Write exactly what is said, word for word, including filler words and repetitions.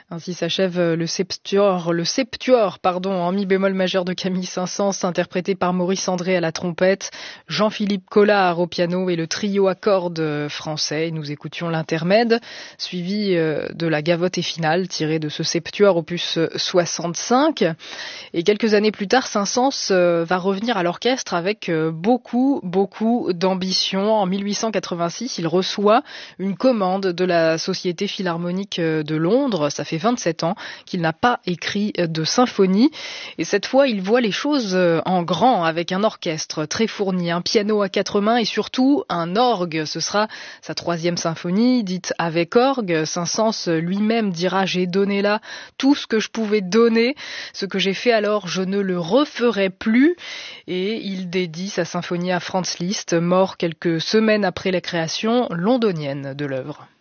Ainsi s'achève le septuor, le septuor, pardon, en mi bémol majeur de Camille Saint-Saëns, interprété par Maurice André à la trompette, Jean-Philippe Collard au piano et le trio à cordes français. Nous écoutions l'intermède, suivi de la gavotte et finale, tirée de ce septuor opus soixante-cinq. Et quelques années plus tard, Saint-Saëns va revenir à l'orchestre avec beaucoup, beaucoup d'ambition. En mille huit cent quatre-vingt-six, il reçoit une commande de la Société Philharmonique de Londres. Ça fait vingt-sept ans qu'il n'a pas écrit de symphonie. Et cette fois, il voit les choses en grand avec un orchestre très fourni, un piano à quatre mains et surtout un orgue. Ce sera sa troisième symphonie, dite avec orgue. Saint-Saëns lui-même dira « J'ai donné là tout ce que je pouvais donner. Ce que j'ai fait alors, je ne le referai plus ». Et il dédie sa symphonie à Franz Liszt, mort quelques semaines après la création londonienne de l'œuvre.